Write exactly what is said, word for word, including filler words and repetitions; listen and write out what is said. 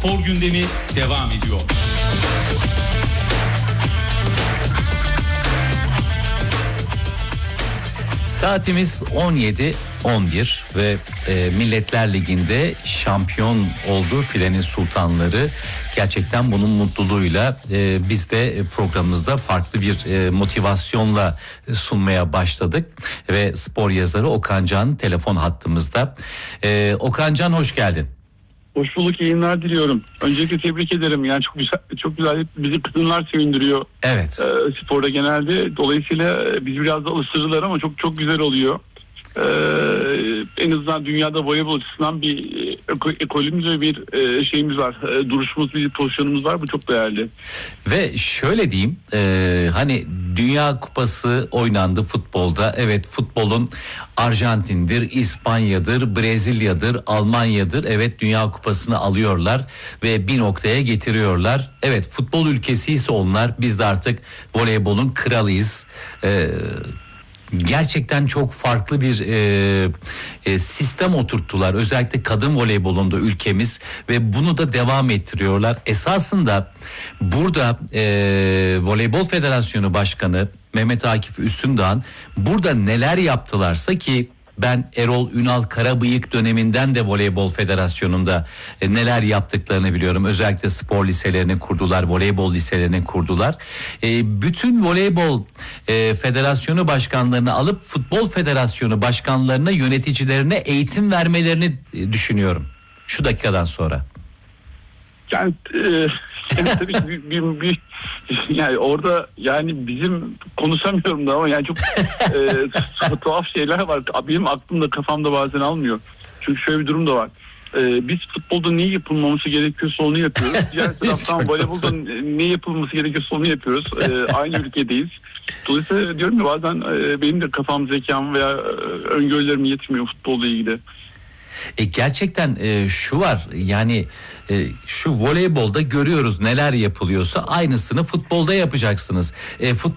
Spor gündemi devam ediyor. Saatimiz on yedi on bir ve e, Milletler Ligi'nde şampiyon oldu filenin sultanları. Gerçekten bunun mutluluğuyla e, biz de programımızda farklı bir e, motivasyonla sunmaya başladık. Ve spor yazarı Okan Can telefon hattımızda. E, Okan Can, hoş geldin. Hoş bulduk, yayınlar diliyorum. Öncelikle tebrik ederim. Yani çok güzel, çok güzel. Bizi kadınlar sevindiriyor. Evet. E, sporda genelde. Dolayısıyla bizi biraz da alıştırdılar ama çok çok güzel oluyor. E, en azından dünyada voleybol açısından bir eko, ekolümüz ve bir e, şeyimiz var. E, duruşumuz, bir pozisyonumuz var. Bu çok değerli. Ve şöyle diyeyim, e, hani Dünya Kupası oynandı futbolda. Evet, futbolun Arjantin'dir, İspanya'dır, Brezilya'dır, Almanya'dır. Evet, Dünya Kupası'nı alıyorlar ve bir noktaya getiriyorlar. Evet, futbol ülkesi ise onlar. Biz de artık voleybolun kralıyız. Eee Gerçekten çok farklı bir e, e, sistem oturttular. Özellikle kadın voleybolunda ülkemiz ve bunu da devam ettiriyorlar. Esasında burada e, Voleybol Federasyonu Başkanı Mehmet Akif Üstündağ'ın burada neler yaptılarsa, ki ben Erol Ünal Karabıyık döneminden de Voleybol Federasyonu'nda e, neler yaptıklarını biliyorum. Özellikle spor liselerini kurdular, voleybol liselerini kurdular. E, bütün voleybol e, federasyonu başkanlarını alıp futbol federasyonu başkanlarına, yöneticilerine eğitim vermelerini e, düşünüyorum şu dakikadan sonra. Yani, e, yani tabii ki bir, bir, bir yani orada yani bizim konuşamıyorum da ama yani çok e, tuhaf şeyler var. Benim aklımda, kafamda bazen almıyor. Çünkü şöyle bir durum da var. E, biz futbolda ne yapılmaması gerekiyorsa onu yapıyoruz. Diğer taraftan voleybolda ne yapılması gerekiyorsa onu yapıyoruz. E, aynı ülkedeyiz. Dolayısıyla diyorum ya, bazen e, benim de kafam, zekam veya e, öngörülerim yetmiyor futbolla ilgili. E gerçekten e, şu var, yani e, şu voleybolda görüyoruz neler yapılıyorsa aynısını futbolda yapacaksınız. E, fut